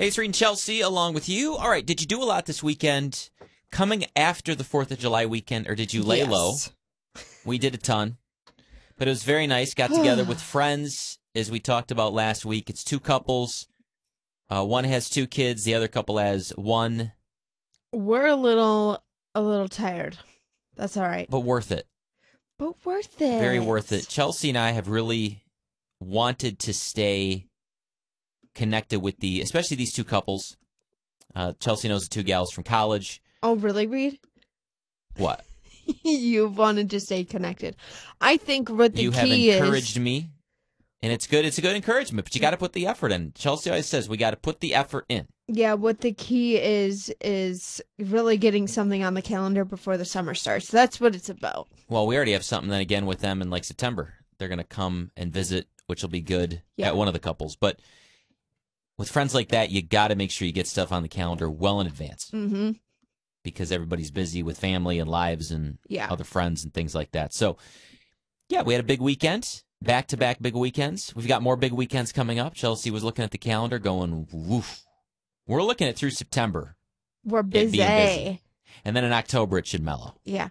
Thanks for reading, Chelsea, along with you. All right, did you do a lot this weekend coming after the 4th of July weekend, or did you lay low? We did a ton, but it was very nice. Got together with friends, as we talked about last week. It's two couples. One has 2 kids. The other couple has 1. We're a little tired. That's all right. But worth it. But worth it. Very worth it. Chelsea and I have really wanted to stay connected with especially these 2 couples. Chelsea knows the 2 gals from college. Oh, really, Reed? What? You wanted to stay connected. I think what the key is... You have encouraged me, and it's good. It's a good encouragement, but you got to put the effort in. Chelsea always says we got to put the effort in. Yeah, what the key is really getting something on the calendar before the summer starts. That's what it's about. Well, we already have something then again with them in like September. They're going to come and visit, which will be good at one of the couples. But with friends like that, you got to make sure you get stuff on the calendar well in advance. Mm-hmm. Because everybody's busy with family and lives and other friends and things like that. So, yeah, we had a big weekend, back-to-back big weekends. We've got more big weekends coming up. Chelsea was looking at the calendar going, woof. We're looking at through September. We're busy. And then in October, it should mellow. Yeah.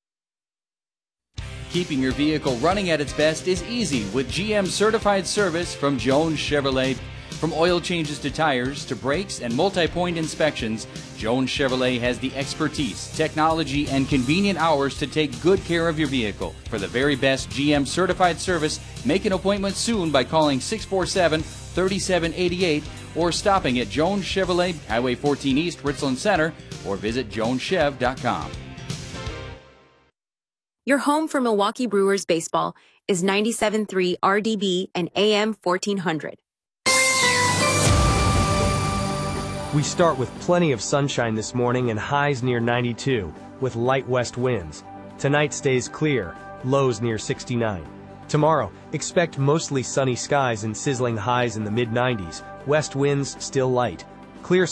Keeping your vehicle running at its best is easy with GM certified service from Jones Chevrolet. From oil changes to tires to brakes and multi-point inspections, Jones Chevrolet has the expertise, technology, and convenient hours to take good care of your vehicle. For the very best GM certified service, make an appointment soon by calling 647-3788 or stopping at Jones Chevrolet, Highway 14 East, Richland Center, or visit joneschev.com. Your home for Milwaukee Brewers baseball is 97.3 RDB and AM 1400. We start with plenty of sunshine this morning and highs near 92, with light west winds. Tonight stays clear, lows near 69. Tomorrow, expect mostly sunny skies and sizzling highs in the mid-90s, west winds still light. Clear